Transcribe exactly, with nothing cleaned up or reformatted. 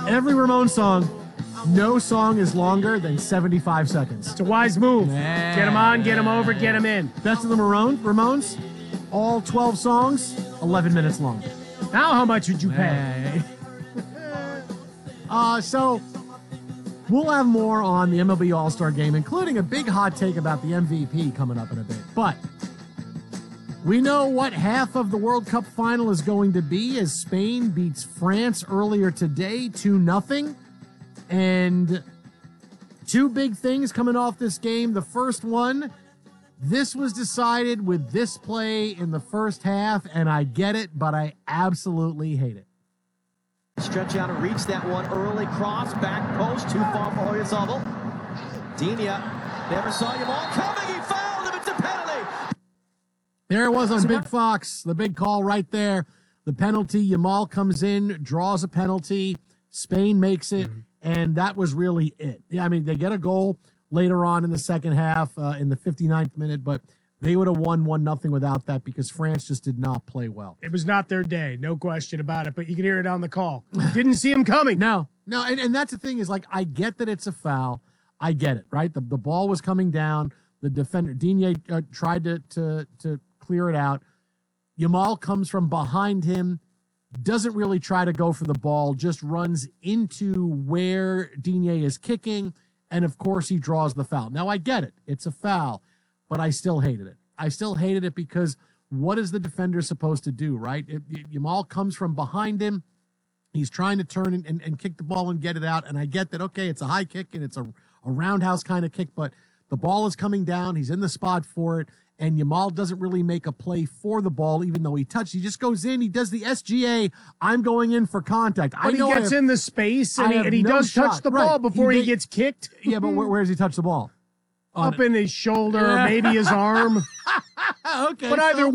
Every Ramones song, no song is longer than seventy-five seconds. It's a wise move. Yeah. Get them on, get them over, get them in. Best of the Maroon, Ramones, all twelve songs, eleven minutes long. Now how much would you pay? Hey. uh, so we'll have more on the M L B All-Star Game, including a big hot take about the M V P coming up in a bit. But we know what half of the World Cup final is going to be as Spain beats France earlier today, two nothing. And two big things coming off this game. The first one, this was decided with this play in the first half, and I get it, but I absolutely hate it. Stretch out and reach that one early. Cross, back post, too far for Oyarzabal. Dina never saw him all coming. He fouled him. It's a penalty. There it was on Big Fox, the big call right there. The penalty, Yamal comes in, draws a penalty. Spain makes it, mm-hmm. and that was really it. Yeah, I mean, they get a goal later on in the second half, uh, in the fifty-ninth minute, but they would have won one nothing without that because France just did not play well. It was not their day, no question about it, but you can hear it on the call. Didn't see him coming. No, no, and, and that's the thing is, like, I get that it's a foul. I get it, right? The the ball was coming down. The defender, Digne, uh, tried to, to, to clear it out. Yamal comes from behind him, doesn't really try to go for the ball, just runs into where Digne is kicking, and of course he draws the foul. Now, I get it. It's a foul, but I still hated it. I still hated it because what is the defender supposed to do, right? It, it, Yamal comes from behind him. He's trying to turn and, and, and kick the ball and get it out, and I get that, okay, it's a high kick and it's a, a roundhouse kind of kick, but the ball is coming down. He's in the spot for it. And Yamal doesn't really make a play for the ball, even though he touched. He just goes in. He does the S G A. I'm going in for contact. But I know he gets have, in the space, and he, and he no does shot. touch the right. ball before he, he, he gets kicked. Yeah, but where, where does he touch the ball? Up On in his shoulder, yeah. or maybe his arm. Okay. But either